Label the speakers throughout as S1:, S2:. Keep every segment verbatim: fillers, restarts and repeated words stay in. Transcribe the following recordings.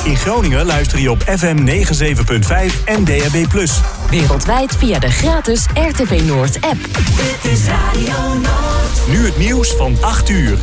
S1: In Groningen luister je op F M negenenzeventig punt vijf en D A B plus.
S2: Wereldwijd via de gratis R T V Noord app.
S3: Dit is Radio Noord.
S1: Nu het nieuws van acht uur.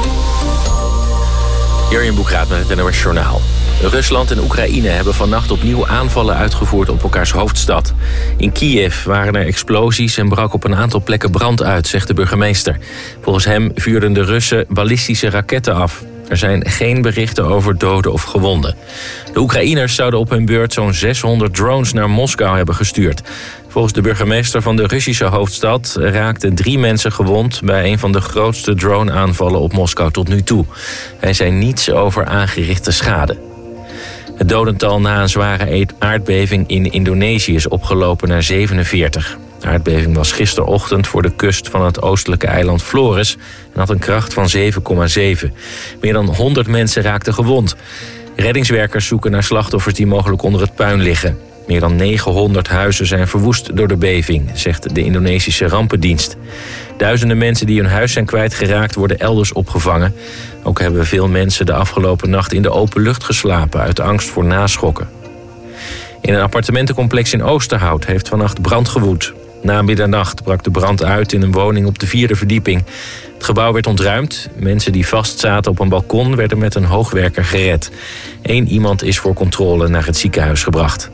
S4: Jurjen Boekraat met het N O S Journaal. Rusland en Oekraïne hebben vannacht opnieuw aanvallen uitgevoerd op elkaars hoofdstad. In Kiev waren er explosies en brak op een aantal plekken brand uit, zegt de burgemeester. Volgens hem vuurden de Russen ballistische raketten af. Er zijn geen berichten over doden of gewonden. De Oekraïners zouden op hun beurt zo'n zeshonderd drones naar Moskou hebben gestuurd. Volgens de burgemeester van de Russische hoofdstad raakten drie mensen gewond bij een van de grootste drone-aanvallen op Moskou tot nu toe. Hij zei niets over aangerichte schade. Het dodental na een zware aardbeving in Indonesië is opgelopen naar zevenenveertig. De aardbeving was gisterochtend voor de kust van het oostelijke eiland Flores en had een kracht van zeven komma zeven. Meer dan honderd mensen raakten gewond. Reddingswerkers zoeken naar slachtoffers die mogelijk onder het puin liggen. Meer dan negenhonderd huizen zijn verwoest door de beving, zegt de Indonesische rampendienst. Duizenden mensen die hun huis zijn kwijtgeraakt worden elders opgevangen. Ook hebben veel mensen de afgelopen nacht in de open lucht geslapen uit angst voor naschokken. In een appartementencomplex in Oosterhout heeft vannacht brand gewoed. Na middernacht brak de brand uit in een woning op de vierde verdieping. Het gebouw werd ontruimd. Mensen die vastzaten op een balkon werden met een hoogwerker gered. Eén iemand is voor controle naar het ziekenhuis gebracht.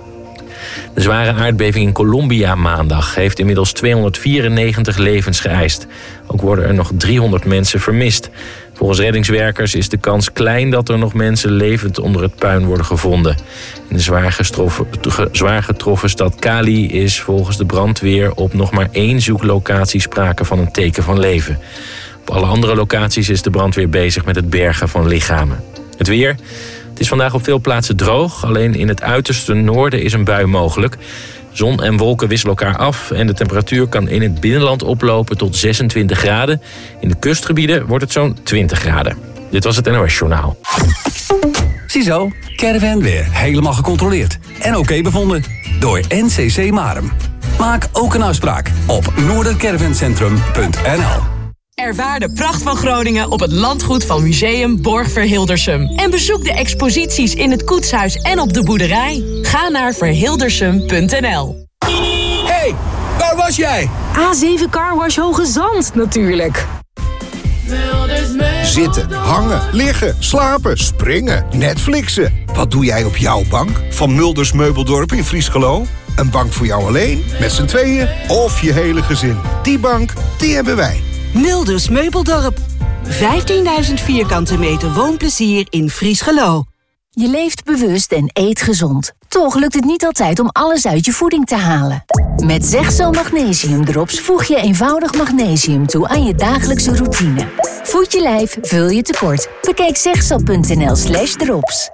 S4: De zware aardbeving in Colombia maandag heeft inmiddels tweehonderdvierennegentig levens geëist. Ook worden er nog driehonderd mensen vermist. Volgens reddingswerkers is de kans klein dat er nog mensen levend onder het puin worden gevonden. In de zwaar getroffen, zwaar getroffen stad Cali is volgens de brandweer op nog maar één zoeklocatie sprake van een teken van leven. Op alle andere locaties is de brandweer bezig met het bergen van lichamen. Het weer. Het is vandaag op veel plaatsen droog. Alleen in het uiterste noorden is een bui mogelijk. Zon en wolken wisselen elkaar af en de temperatuur kan in het binnenland oplopen tot zesentwintig graden. In de kustgebieden wordt het zo'n twintig graden. Dit was het N O S Journaal.
S5: Ziezo, caravan weer helemaal gecontroleerd. En oké bevonden door N C C Marum. Maak ook een afspraak op noordercaravancentrum punt n l.
S6: Ervaar de pracht van Groningen op het landgoed van Museum Borg-Verhildersum. En bezoek de exposities in het koetshuis en op de boerderij. Ga naar verhildersum punt n l.
S5: Hey, waar was jij?
S7: A zeven Carwash Hoge Zand, natuurlijk.
S8: Zitten, hangen, liggen, slapen, springen, Netflixen. Wat doe jij op jouw bank? Van Mulders Meubeldorp in Friesgelo? Een bank voor jou alleen, met z'n tweeën of je hele gezin. Die bank, die hebben wij.
S9: Mulders Meubeldorp. vijftienduizend vierkante meter woonplezier in Friesgelo.
S2: Je leeft bewust en eet gezond. Toch lukt het niet altijd om alles uit je voeding te halen. Met Zegzo Magnesium Drops voeg je eenvoudig magnesium toe aan je dagelijkse routine. Voed je lijf, vul je tekort. Bekijk zegzo punt n l slash drops.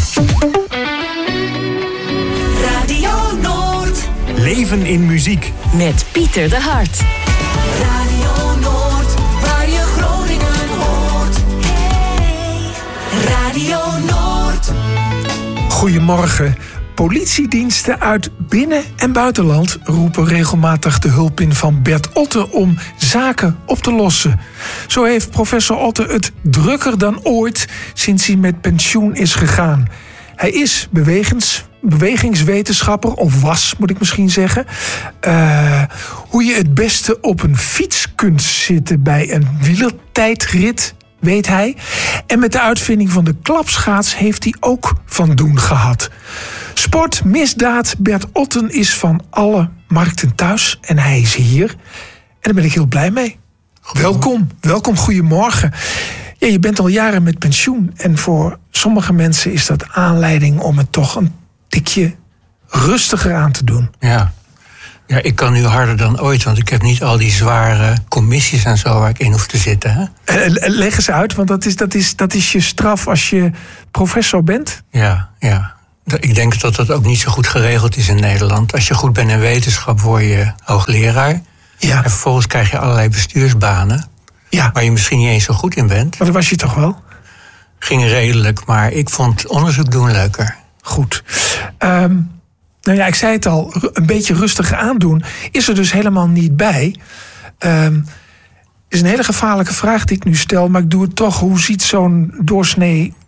S3: Radio Noord.
S1: Leven in muziek.
S2: Met Pieter de Hart.
S3: Radio Noord, waar je Groningen hoort. Hey. Radio Noord.
S10: Goedemorgen. Politiediensten uit binnen- en buitenland roepen regelmatig de hulp in van Bert Otte om zaken op te lossen. Zo heeft professor Otte het drukker dan ooit sinds hij met pensioen is gegaan. Hij is bewegens, bewegingswetenschapper, of was, moet ik misschien zeggen. Uh, hoe je het beste op een fiets kunt zitten bij een wielertijdrit, weet hij. En met de uitvinding van de klapschaats heeft hij ook van doen gehad. Sport, misdaad, Bert Otten is van alle markten thuis en hij is hier. En daar ben ik heel blij mee. Welkom, welkom, goedemorgen. Ja, je bent al jaren met pensioen en voor sommige mensen is dat aanleiding om het toch een tikje rustiger aan te doen.
S11: Ja. Ja, ik kan nu harder dan ooit, want ik heb niet al die zware commissies en zo waar ik in hoef te zitten. Hè?
S10: Leg eens uit, want dat is, dat, is, dat is je straf als je professor bent?
S11: Ja, ja. Ik denk dat dat ook niet zo goed geregeld is in Nederland. Als je goed bent in wetenschap word je hoogleraar.
S10: Ja.
S11: En vervolgens krijg je allerlei bestuursbanen.
S10: Ja.
S11: Waar je misschien niet eens zo goed in bent.
S10: Maar dat was je toch wel?
S11: Ging redelijk, maar ik vond onderzoek doen leuker.
S10: Goed. Um, nou ja, ik zei het al, een beetje rustiger aandoen is er dus helemaal niet bij. Um, is een hele gevaarlijke vraag die ik nu stel, maar ik doe het toch. Hoe ziet zo'n doorsnee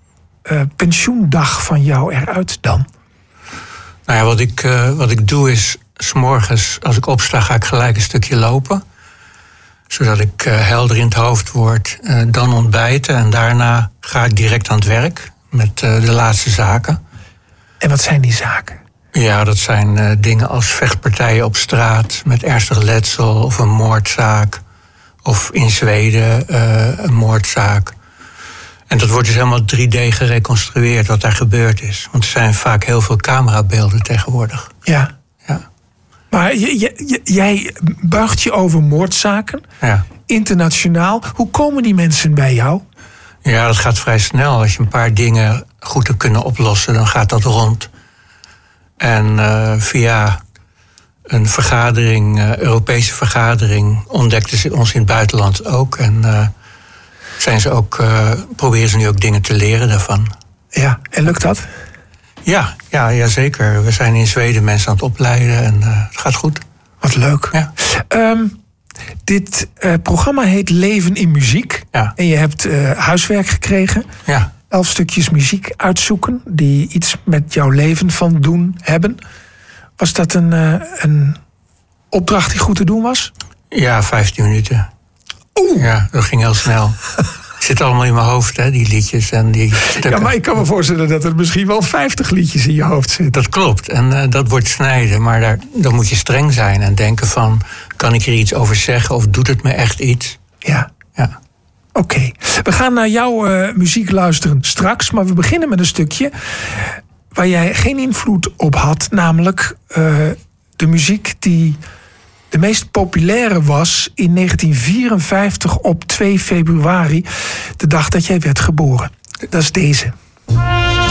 S10: uh, pensioendag van jou eruit dan?
S11: Nou ja, wat ik, uh, wat ik doe is, 's morgens als ik opsta ga ik gelijk een stukje lopen. Zodat ik uh, helder in het hoofd word. Uh, dan ontbijten en daarna ga ik direct aan het werk met uh, de laatste zaken.
S10: En wat zijn die zaken?
S11: Ja, dat zijn uh, dingen als vechtpartijen op straat met ernstig letsel of een moordzaak. Of in Zweden uh, een moordzaak. En dat wordt dus helemaal drie D gereconstrueerd wat daar gebeurd is. Want er zijn vaak heel veel camerabeelden tegenwoordig.
S10: Ja.
S11: ja.
S10: Maar j- j- jij buigt je over moordzaken.
S11: Ja.
S10: Internationaal. Hoe komen die mensen bij jou?
S11: Ja, dat gaat vrij snel. Als je een paar dingen goed hebt kunnen oplossen, dan gaat dat rond. En uh, via een vergadering, uh, Europese vergadering, ontdekten ze ons in het buitenland ook. En uh, zijn ze ook, uh, proberen ze nu ook dingen te leren daarvan.
S10: Ja, en lukt dat?
S11: Ja, ja, ja, zeker. We zijn in Zweden mensen aan het opleiden en uh, het gaat goed.
S10: Wat leuk.
S11: Ja.
S10: Um, dit uh, programma heet Leven in Muziek.
S11: Ja.
S10: En je hebt uh, huiswerk gekregen.
S11: Ja.
S10: Elf stukjes muziek uitzoeken die iets met jouw leven van doen hebben. Was dat een, uh, een opdracht die goed te doen was?
S11: Ja, vijftien minuten.
S10: Oeh!
S11: Ja, dat ging heel snel. Het zit allemaal in mijn hoofd, hè, die liedjes en die stukken.
S10: Ja, maar ik kan me voorstellen dat er misschien wel vijftig liedjes in je hoofd zitten.
S11: Dat klopt. En uh, dat wordt snijden. Maar daar, dan moet je streng zijn en denken van, kan ik er iets over zeggen of doet het me echt iets?
S10: Ja.
S11: Ja.
S10: Oké. Okay. We gaan naar jouw uh, muziek luisteren straks. Maar we beginnen met een stukje waar jij geen invloed op had. Namelijk uh, de muziek die de meest populaire was in negentien vierenvijftig op twee februari. De dag dat jij werd geboren. Dat is deze.